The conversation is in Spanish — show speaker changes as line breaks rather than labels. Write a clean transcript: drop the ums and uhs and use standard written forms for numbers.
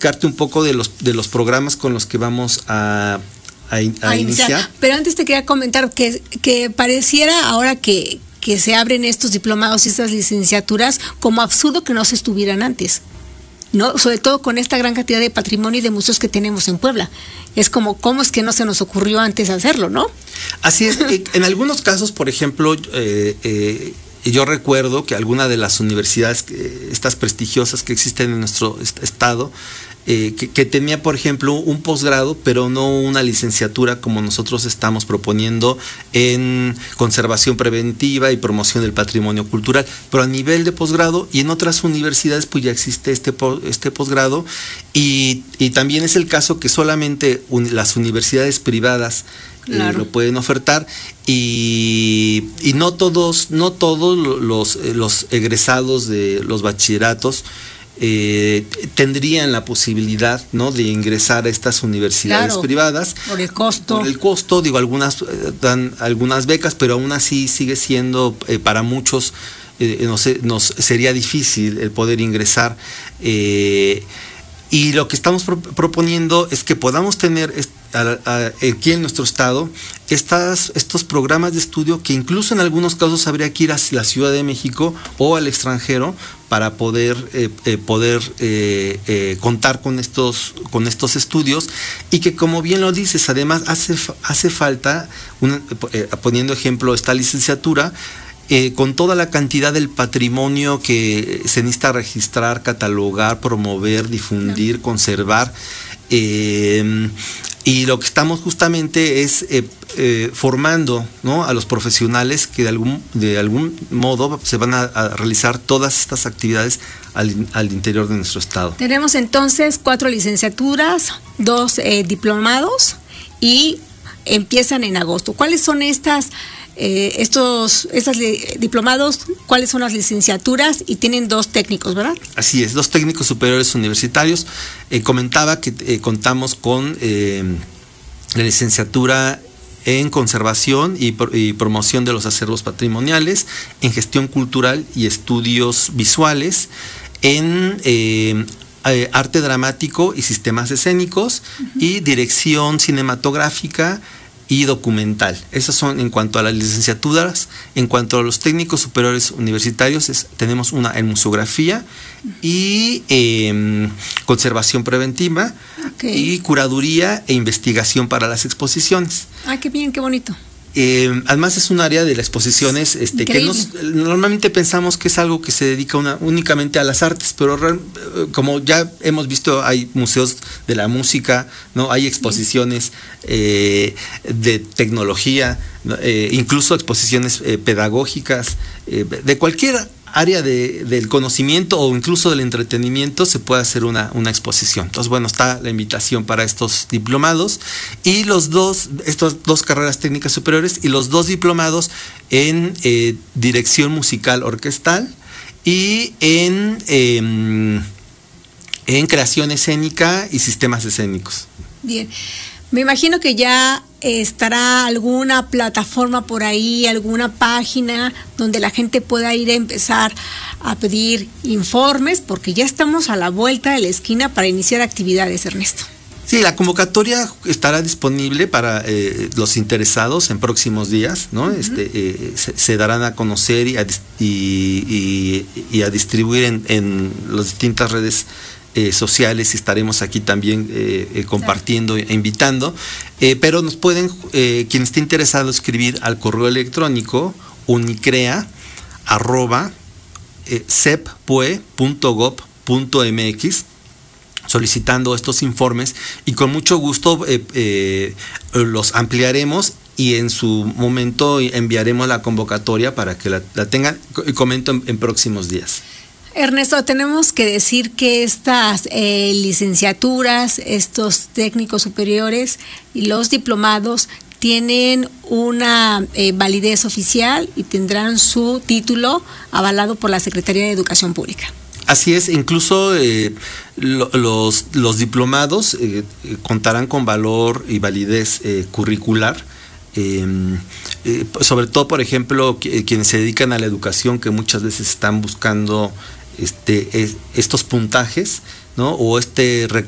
platicarte un poco de los programas con los que vamos a iniciar.
Pero antes te quería comentar que pareciera ahora que se abren estos diplomados y estas licenciaturas como absurdo que no se estuvieran antes, ¿no? Sobre todo con esta gran cantidad de patrimonio y de museos que tenemos en Puebla. Es como, ¿cómo es que no se nos ocurrió antes hacerlo, no?
Así es. En algunos casos, por ejemplo, yo recuerdo que alguna de las universidades, estas prestigiosas que existen en nuestro estado, que tenía, por ejemplo, un posgrado, pero no una licenciatura como nosotros estamos proponiendo en conservación preventiva y promoción del patrimonio cultural, pero a nivel de posgrado, y en otras universidades pues ya existe este posgrado, y también es el caso que solamente las universidades privadas lo pueden ofertar, y no todos los egresados de los bachilleratos tendrían la posibilidad, ¿no?, de ingresar a estas universidades privadas.
Por el costo.
Digo, algunas dan algunas becas, pero aún así sigue siendo para muchos nos sería difícil el poder ingresar. Y lo que estamos proponiendo es que podamos tener aquí en nuestro estado estos programas de estudio, que incluso en algunos casos habría que ir a la Ciudad de México o al extranjero para poder contar con estos estudios, y que, como bien lo dices, además hace falta, poniendo ejemplo esta licenciatura, con toda la cantidad del patrimonio que se necesita registrar, catalogar, promover, difundir, conservar, y lo que estamos justamente es formando, ¿no?, a los profesionales que de algún modo se van a realizar todas estas actividades al interior de nuestro estado.
Tenemos entonces 4 licenciaturas, 2 diplomados, y empiezan en agosto. ¿Cuáles son estos diplomados? ¿Cuáles son las licenciaturas? Y tienen 2 técnicos, ¿verdad? Así
es, 2 técnicos superiores universitarios. Comentaba que contamos con la licenciatura en conservación y promoción de los acervos patrimoniales, en gestión cultural y estudios visuales, en arte dramático y sistemas escénicos, y dirección cinematográfica y documental. Esas son en cuanto a las licenciaturas. En cuanto a los técnicos superiores universitarios, tenemos una en museografía y conservación preventiva, y curaduría e investigación para las exposiciones.
Ah, qué bien, qué bonito.
Además es un área de las exposiciones que normalmente pensamos que es algo que se dedica únicamente a las artes, pero como ya hemos visto, hay museos de la música, ¿no? Hay exposiciones de tecnología, incluso exposiciones pedagógicas, de cualquier área del conocimiento o incluso del entretenimiento se puede hacer una exposición. Entonces, bueno, está la invitación para estos diplomados, y estas 2 carreras técnicas superiores, y los 2 diplomados en dirección musical orquestal y en creación escénica y sistemas escénicos.
Bien. Me imagino que ya estará alguna plataforma por ahí, alguna página donde la gente pueda ir a empezar a pedir informes, porque ya estamos a la vuelta de la esquina para iniciar actividades, Ernesto.
Sí, la convocatoria estará disponible para los interesados en próximos días, ¿no? Uh-huh. Se darán a conocer y a distribuir en las distintas redes sociales, y estaremos aquí también compartiendo e invitando, pero nos pueden, quien esté interesado, escribir al correo electrónico unicrea@ceppue.gov.mx solicitando estos informes, y con mucho gusto los ampliaremos, y en su momento enviaremos la convocatoria para que la tengan, y comento en próximos días.
Ernesto, tenemos que decir que estas licenciaturas, estos técnicos superiores y los diplomados tienen una validez oficial y tendrán su título avalado por la Secretaría de Educación Pública.
Así es, incluso los diplomados contarán con valor y validez curricular. Sobre todo, por ejemplo, quienes se dedican a la educación, que muchas veces están buscando estos puntajes, ¿no? O